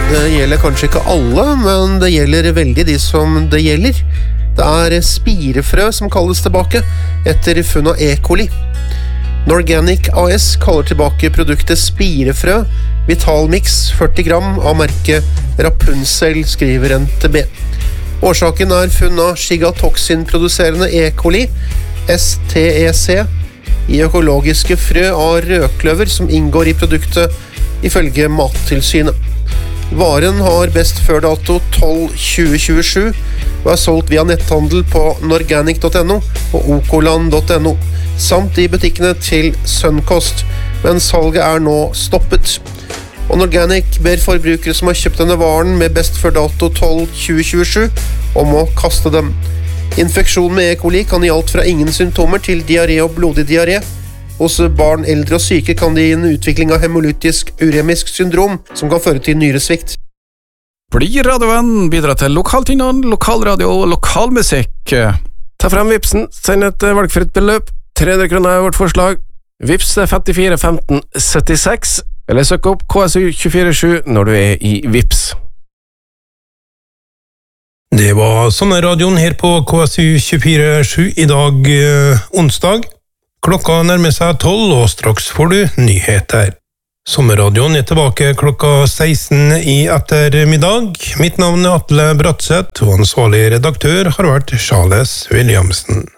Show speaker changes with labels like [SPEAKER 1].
[SPEAKER 1] Det gjelder kanskje ikke alle, men det gjelder veldig de som det gjelder. Det spirefrø som kalles tilbake, etter funn av E. coli. Norganic AS kaller tilbake produktet spirefrø, Vitalmix 40 gram av merket Rapunzel, skriver NTB. Årsaken funn av Shigatoxin-produserende E. coli, STEC, i økologiske frø av rødkløver som inngår i produktet, ifølge Mattilsynet. Varen har best før dato 12/2027 og solgt via netthandel på norganic.no og okoland.no, samt i butikkene til Sunkost, men salget nå stoppet. Og Norganic ber forbrukere som har kjøpt denne varen med best før dato 12/2027 om å kaste dem. Infeksjon med E. coli kan gi alt fra ingen symptomer til diaré og blodig diaré. Hos barn, eldre og syke kan det gi en utvikling av hemolytisk uremisk syndrom som kan føre til nyresvikt.
[SPEAKER 2] Bli radiovenn, bidra til lokaltinnhold, lokalradio og lokalmusikk.
[SPEAKER 3] Ta frem Vipsen, send et valgfritt beløp. 300 kroner vårt forslag. Vips 54 15 76, eller søk opp KSU247 når du i Vips.
[SPEAKER 4] Det var sommerradioen her på KSU247 i dag, onsdag. Klokka nærmer seg 12, og straks får du nyheter. Sommerradioen tilbake klokka 16 i ettermiddag. Mitt navn Atle Bratseth, og ansvarlig redaktør har vært Charles Williamsen.